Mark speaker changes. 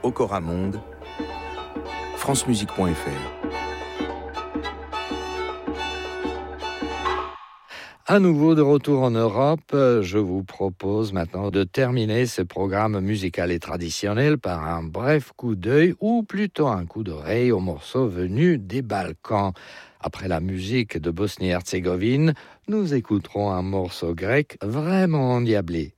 Speaker 1: Ocoramonde, francemusique.fr.
Speaker 2: À nouveau de retour en Europe, je vous propose maintenant de terminer ce programme musical et traditionnel par un bref coup d'œil ou plutôt un coup d'oreille aux morceaux venus des Balkans. Après la musique de Bosnie-Herzégovine, nous écouterons un morceau grec vraiment endiablé.